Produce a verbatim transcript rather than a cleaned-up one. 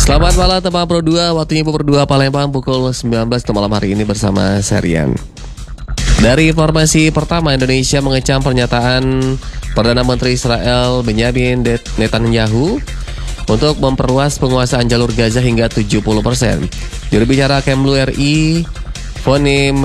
Selamat malam teman Pro dua, waktunya Pro dua Palembang pukul sembilan belas malam hari ini bersama Serian. Dari informasi pertama, Indonesia mengecam pernyataan Perdana Menteri Israel Benjamin Netanyahu untuk memperluas penguasaan jalur Gaza hingga tujuh puluh persen. Juru bicara Kemlu R I, Foni